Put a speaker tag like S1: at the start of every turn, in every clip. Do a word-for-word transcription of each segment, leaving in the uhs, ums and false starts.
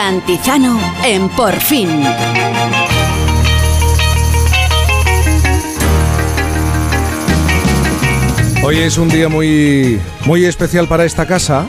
S1: Cantizano en Por Fin.
S2: Hoy es un día muy, muy especial para esta casa.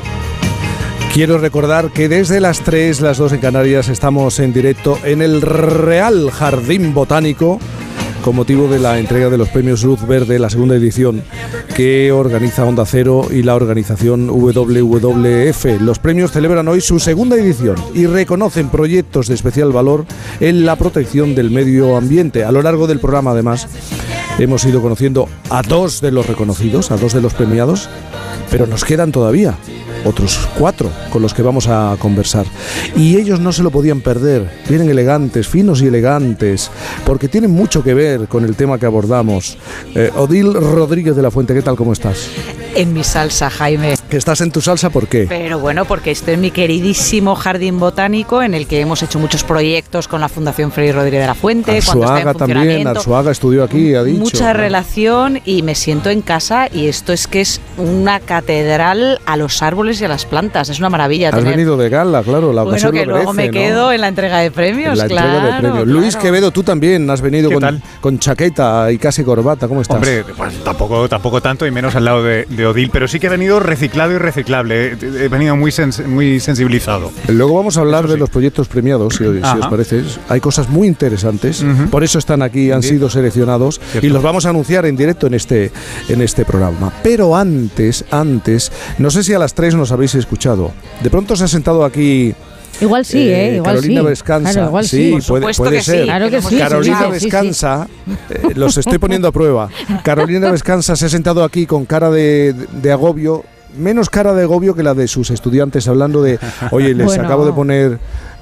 S2: Quiero recordar que desde las tres, las dos en Canarias, estamos en directo en el Real Jardín Botánico con motivo de la entrega de los premios Luz Verde, la segunda edición que organiza Onda Cero y la organización W W F. Los premios celebran hoy su segunda edición y reconocen proyectos de especial valor en la protección del medio ambiente. A lo largo del programa, además, hemos ido conociendo a dos de los reconocidos, a dos de los premiados, pero nos quedan todavía otros cuatro con los que vamos a conversar. Y ellos no se lo podían perder. Vienen elegantes, finos y elegantes, porque tienen mucho que ver con el tema que abordamos. Eh, Odil Rodríguez de la Fuente, ¿qué tal? ¿Cómo estás?
S3: En mi salsa, Jaime.
S2: ¿Que estás en tu salsa? ¿Por qué?
S3: Pero bueno, porque estoy en mi queridísimo jardín botánico, en el que hemos hecho muchos proyectos con la Fundación Fray Rodríguez de la Fuente.
S2: Arzuaga también, Arzuaga estudió aquí, ha dicho.
S3: Mucha ¿no? relación, y me siento en casa, y esto es que es una catedral a los árboles y a las plantas. Es una maravilla.
S2: Has
S3: tener...
S2: venido de gala, claro. La
S3: bueno, que luego merece, me quedo ¿no? en la entrega de premios,
S2: en la
S3: claro.
S2: Entrega de premios.
S3: Claro.
S2: Luis Quevedo, tú también has venido con, con chaqueta y casi corbata. ¿Cómo estás?
S4: Hombre, pues tampoco, tampoco tanto, y menos al lado de, de Odil, pero sí que he venido reciclado y reciclable. He, he venido muy, sens, muy sensibilizado.
S2: Luego vamos a hablar sí. de los proyectos premiados, si, si os parece. Hay cosas muy interesantes, uh-huh. por eso están aquí, han sido seleccionados, Cierto. y los vamos a anunciar en directo en este, en este programa. Pero antes, antes, no sé si a las tres nos habéis escuchado. De pronto se ha sentado aquí...
S5: Igual sí, ¿eh?
S2: eh
S5: igual
S2: Carolina
S5: sí.
S2: Vescanza.
S5: Claro, igual
S2: sí,
S5: sí.
S2: puede, puede ser.
S5: Sí. Claro que sí.
S2: Carolina
S5: sí, sí,
S2: Vescanza,
S5: sí, sí.
S2: Eh, los estoy poniendo a prueba. Carolina Vescanza se ha sentado aquí con cara de, de agobio, menos cara de agobio que la de sus estudiantes, hablando de, oye, les
S5: bueno.
S2: acabo de poner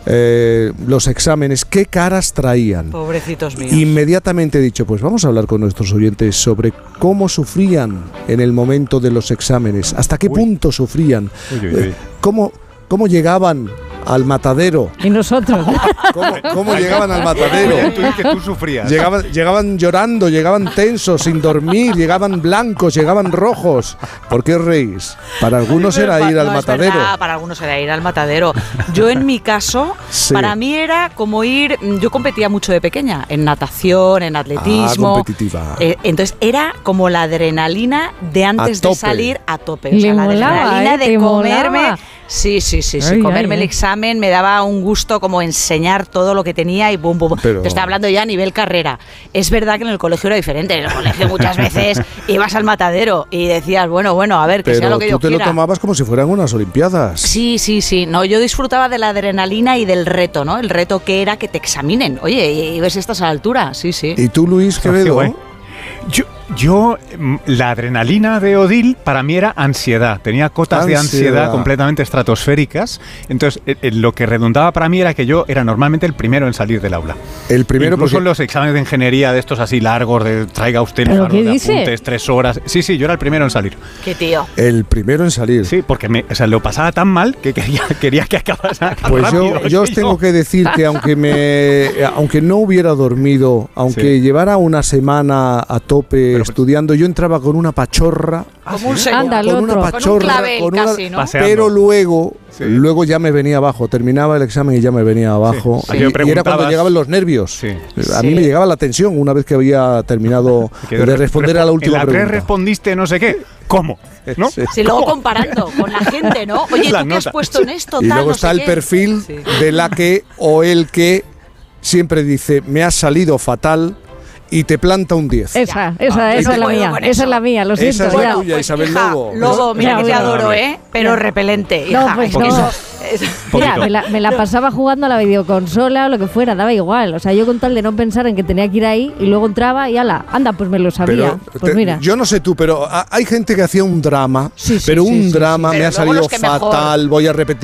S2: eh, los exámenes, ¿qué caras traían?
S3: Pobrecitos míos.
S2: Inmediatamente he dicho, pues vamos a hablar con nuestros oyentes sobre cómo sufrían en el momento de los exámenes, hasta qué uy. punto sufrían, uy, uy, uy. Eh, cómo, cómo llegaban al matadero.
S5: Y nosotros.
S2: ¿Cómo, cómo llegaban al matadero?
S4: Tú, que tú sufrías.
S2: Llegaban, llegaban llorando, llegaban tensos, sin dormir, llegaban blancos, llegaban rojos. ¿Por qué os reís? Para algunos era ir al
S3: no,
S2: matadero.
S3: Es verdad, para algunos era ir al matadero. Yo en mi caso, sí. para mí era como ir... Yo competía mucho de pequeña, en natación, en atletismo.
S2: Ah, competitiva.
S3: Eh, entonces era como la adrenalina de antes de salir a tope.
S5: O sea, la adrenalina
S3: eh, de comerme... Molaba. Sí, sí, sí, sí. Ay, comerme ay, el examen me daba un gusto como enseñar todo lo que tenía y bum, bum. Pero... Te estoy hablando ya a nivel carrera. Es verdad que en el colegio era diferente. En el colegio muchas veces ibas al matadero y decías, bueno, bueno, a ver, que
S2: pero
S3: sea lo que yo quiera.
S2: Pero tú te lo tomabas como si fueran unas olimpiadas.
S3: Sí, sí, sí. No, yo disfrutaba de la adrenalina y del reto, ¿no? El reto que era que te examinen. Oye, y, y ves estás a la altura, sí, sí.
S2: ¿Y tú, Luis Quevedo?
S4: Oh, yo... Yo, la adrenalina de Odil para mí era ansiedad, tenía cotas ansiedad. de ansiedad completamente estratosféricas, entonces eh, eh, lo que redundaba para mí era que yo era normalmente el primero en salir del aula.
S2: El primero
S4: Incluso
S2: porque...
S4: los exámenes de ingeniería de estos así largos, de traiga usted el fardo de dice? apuntes, tres horas, sí, sí, yo era el primero en salir.
S3: ¿Qué tío?
S2: El primero en salir.
S4: Sí, porque me, o sea, lo pasaba tan mal que quería, quería que acabara
S2: Pues
S4: rápido,
S2: yo, yo os tengo que decir que aunque, me, aunque no hubiera dormido, aunque sí. llevara una semana a tope Pero, estudiando, yo entraba con una pachorra,
S3: como un
S5: Anda,
S2: con una pachorra, con un clavel con una, casi, ¿no? Pero luego, sí. luego ya me venía abajo, terminaba el examen y ya me venía abajo. Sí. Y, y era cuando llegaban los nervios. Sí. A mí sí. me llegaba la tensión una vez que había terminado de responder a la última
S4: en la
S2: pregunta.
S4: tres respondiste no sé qué. ¿Cómo? ¿No?
S3: Sí, sí luego comparando con la gente, ¿no? Oye, la ¿tú qué has puesto en esto?
S2: Y
S3: tal,
S2: luego
S3: no
S2: está
S3: sé
S2: el
S3: qué.
S2: perfil
S3: sí.
S2: de la que o el que siempre dice, me ha salido fatal. Y te planta un diez.
S5: Esa, esa, ah, esa es la mía. Esa es la mía, lo siento.
S2: Esa es la
S5: ya.
S2: tuya,
S3: pues,
S2: Isabel
S3: hija,
S2: Lobo.
S3: Lobo, mira, mira que te adoro, ¿eh? Pero ya. repelente, hija.
S5: No, pues no.
S3: Eso,
S5: Mira, me la, me la pasaba jugando a la videoconsola o lo que fuera, daba igual. O sea, yo con tal de no pensar en que tenía que ir ahí y luego entraba y ala, anda, pues me lo sabía.
S2: Pero,
S5: pues
S2: te,
S5: mira.
S2: Yo no sé tú, pero hay gente que hacía un drama,
S5: sí, sí,
S2: pero
S5: sí,
S2: un
S5: sí,
S2: drama,
S5: sí, sí.
S2: me
S3: pero
S2: ha salido fatal, mejor. voy a repetir